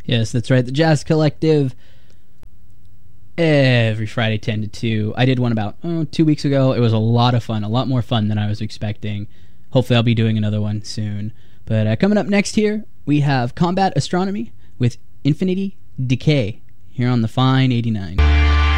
Yes, that's right. The Jazz Collective, every Friday 10 to 2. I did one about 2 weeks ago. It was a lot of fun, a lot more fun than I was expecting. Hopefully I'll be doing another one soon. But coming up next here, we have Combat Astronomy with Infinity Decay here on the Fine 89.